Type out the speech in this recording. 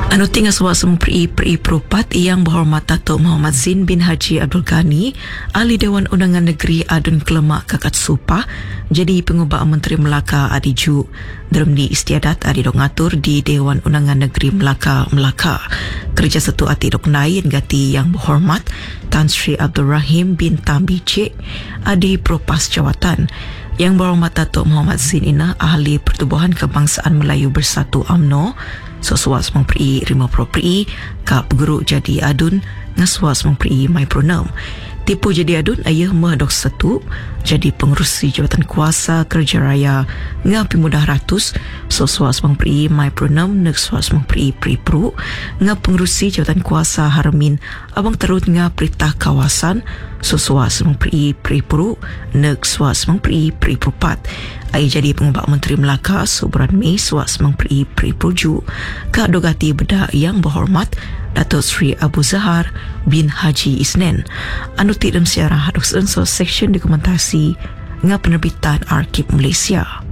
Anu tinggal suasana Peri Perupat Yang Berhormat Datuk Muhammad Zin bin Haji Abdul Ghani, Ahli Dewan Undangan Negeri Adun Kelemak Kakat Supah, jadi pengubah Menteri Melaka Adiju. Dalam di istiadat adi dok ngatur di Dewan Undangan Negeri Melaka. Kerja satu ati dok nain gati Yang Berhormat Tan Sri Abdul Rahim bin Tambi Cik, Adi Propas Jawatan. Yang Berhormat Datuk Muhammad Zin ina Ahli Pertubuhan Kebangsaan Melayu Bersatu UMNO, Soswas Memperi Rima Properi Kap Guru Jadi Adun Ngaswas Memperi Mai Pronam. Tipu Jadi Adun ayah Merdok Satu jadi pengerusi Jabatan Kuasa Kerja Raya Ngapi Mudah Ratus. Soswas Memperi Mai Pronam Ngaswas Memperi Pri-Pru Ngap pengerusi Jabatan Kuasa Harmin Abang Terut Ngap Perintah Kawasan. Soswas Memperi Pri-Pru Ngaswas Memperi Pri-Perupat. Ai jadi pengubah Menteri Melaka Subran Mei Swas Memperi Pri-Pruju Kak Dogati Bedak Yang Berhormat Datuk Sri Abu Zahar bin Haji Isnen. Anu tidam siarah hadok sensor seksyen dokumentasi ngah penerbitan Arkib Malaysia.